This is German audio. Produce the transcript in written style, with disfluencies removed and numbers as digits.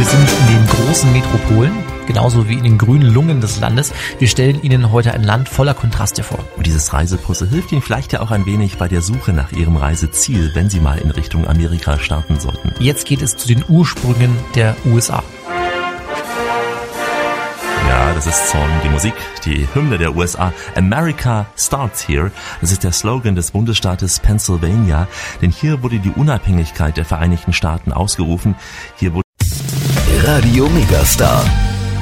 sind in den großen Metropolen, genauso wie in den grünen Lungen des Landes. Wir stellen Ihnen heute ein Land voller Kontraste vor. Und dieses Reisepuzzle hilft Ihnen vielleicht ja auch ein wenig bei der Suche nach Ihrem Reiseziel, wenn Sie mal in Richtung Amerika starten sollten. Jetzt geht es zu den Ursprüngen der USA. Ja, das ist Song, die Musik, die Hymne der USA. America starts here. Das ist der Slogan des Bundesstaates Pennsylvania, denn hier wurde die Unabhängigkeit der Vereinigten Staaten ausgerufen. Hier wurde Radio Megastar.